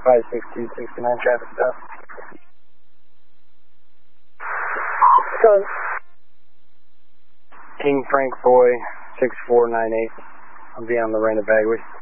56269 traffic stop. Son. King Frank Boy 6498. I'll be on Lorena Bagley.